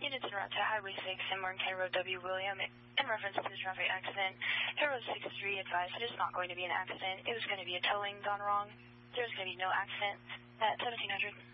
Units en route to Highway 6 and Morgan County Road W. William. In reference to the traffic accident, Hero 63 advised it is not going to be an accident. It was going to be a towing gone wrong. There's going to be no accident at 1700.